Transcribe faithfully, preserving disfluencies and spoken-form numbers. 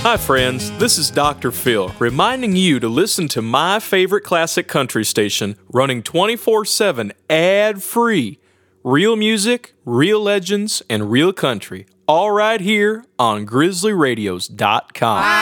Hi, friends. This is Doctor Phil, reminding you to listen to my favorite classic country station, running twenty-four seven ad-free. Real music, real legends, and real country, all right here on grizzly radios dot com.